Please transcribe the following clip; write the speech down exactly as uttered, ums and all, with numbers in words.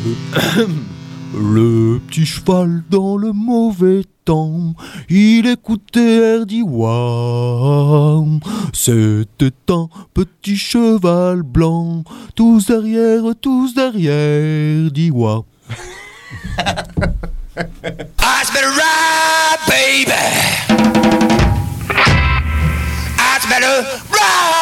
Le petit cheval dans le mauvais temps, il écoutait air d'Iwa. C'était un petit cheval blanc, tous derrière, tous derrière d'Iwa. I better ride, baby. I better ride.